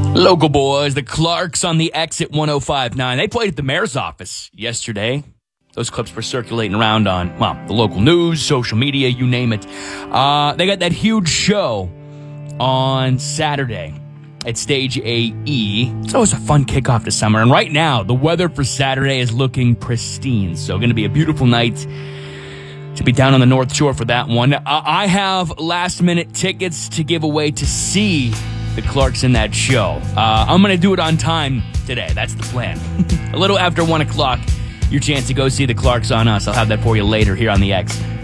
Local boys, the Clarks on the Exit 105.9. They played at the mayor's office yesterday. Those clips were circulating around on, the local news, social media, you name it. They got that huge show on Saturday at Stage AE. It's always a fun kickoff to summer. And right now, the weather for Saturday is looking pristine. So going to be a beautiful night to be down on the North Shore for that one. I have last-minute tickets to give away to see the Clarks in that show. I'm going to do it on time today. That's the plan. A little after 1 o'clock, your chance to go see the Clarks on us. I'll have that for you later here on the X.